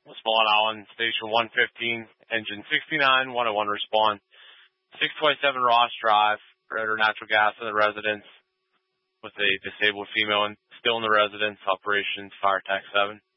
Swan Island, Station 115, Engine 69, 101 respond. 627 Ross Drive, Rotor Natural Gas in the residence with a disabled female still in the residence, operations Fire Tac 7.